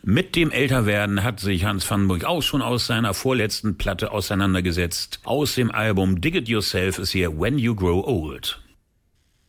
Mit dem Älterwerden hat sich Hans Pfannenburg auch schon aus seiner vorletzten Platte auseinandergesetzt. Aus dem Album Dig It Yourself ist hier When You Grow Old.